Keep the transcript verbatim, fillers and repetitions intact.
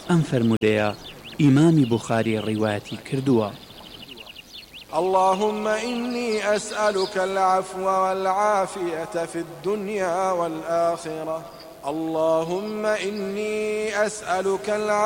ئەم فەرمودەیە ئیمامی بوخاری ڕیوایەتی کردووە. اللهم إني أسألك العفو والعافية في الدنيا والآخرة اللهم إني أسألك العفو